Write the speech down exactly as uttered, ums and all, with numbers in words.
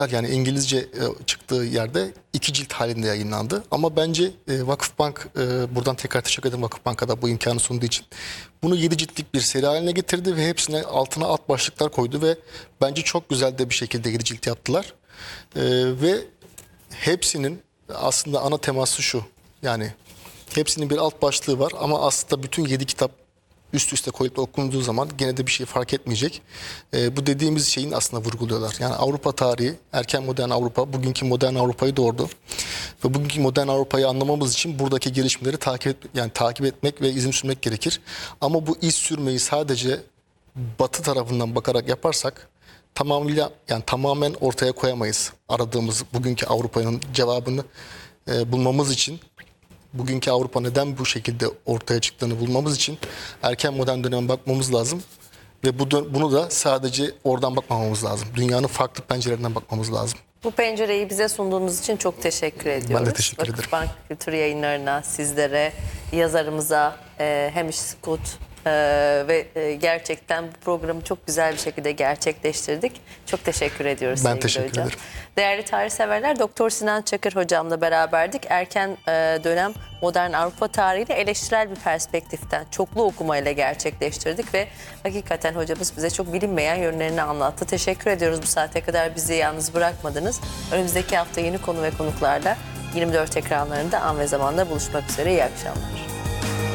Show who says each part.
Speaker 1: yani İngilizce e, çıktığı yerde iki cilt halinde yayınlandı. Ama bence e, Vakıfbank, e, buradan tekrar teşekkür ederim Vakıfbank'a da bu imkanı sunduğu için. Bunu yedi ciltlik bir seri haline getirdi ve hepsine altına alt başlıklar koydu ve bence çok güzel de bir şekilde yedi cilt yaptılar. E, ve hepsinin aslında ana teması şu, yani hepsinin bir alt başlığı var ama aslında bütün yedi kitap üst üste koyup da okunduğu zaman gene de bir şey fark etmeyecek. E, bu dediğimiz şeyin aslında vurguluyorlar. Yani Avrupa tarihi, erken modern Avrupa, bugünkü modern Avrupa'yı doğurdu. Ve bugünkü modern Avrupa'yı anlamamız için buradaki gelişmeleri takip et, yani takip etmek ve izin sürmek gerekir. Ama bu iz sürmeyi sadece Batı tarafından bakarak yaparsak tamamıyla, yani tamamen ortaya koyamayız. Aradığımız bugünkü Avrupa'nın cevabını e, bulmamız için, bugünkü Avrupa neden bu şekilde ortaya çıktığını bulmamız için erken modern döneme bakmamız lazım. Ve bu bunu da sadece oradan bakmamamız lazım. Dünyanın farklı pencerelerinden bakmamız lazım.
Speaker 2: Bu pencereyi bize sunduğunuz için çok teşekkür ediyoruz.
Speaker 1: Ben de teşekkür ederim.
Speaker 2: Vakıfbank Kültür Yayınları'na, sizlere, yazarımıza, e, Hamish Scott e, ve e, gerçekten bu programı çok güzel bir şekilde gerçekleştirdik. Çok teşekkür ediyoruz
Speaker 1: Ben
Speaker 2: sevgili
Speaker 1: teşekkür
Speaker 2: hocam.
Speaker 1: ederim.
Speaker 2: Değerli tarih severler, Doktor Sinan Çakır hocamla beraberdik. Erken e, dönem modern Avrupa tarihini eleştirel bir perspektiften çoklu okumayla gerçekleştirdik ve hakikaten hocamız bize çok bilinmeyen yönlerini anlattı. Teşekkür ediyoruz, bu saate kadar bizi yalnız bırakmadınız. Önümüzdeki hafta yeni konu ve konuklarla yirmi dört ekranlarında an ve zamanda buluşmak üzere. İyi akşamlar.